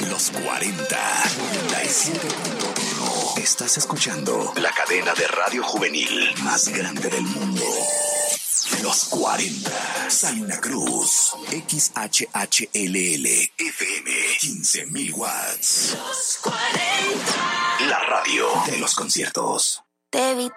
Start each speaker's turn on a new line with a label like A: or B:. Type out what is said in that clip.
A: Los 40, 97.1. Estás escuchando la cadena de radio juvenil más grande del mundo. Los 40, Salina Cruz, XHHLL, FM, 15,000 watts. Los 40. La radio de los conciertos.
B: Te vi